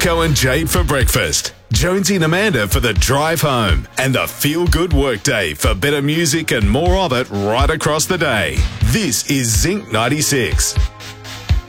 Wilco and Jade for breakfast, Jonesy and Amanda for the drive home, and the feel-good workday for better music and more of it right across the day. This is Zinc 96.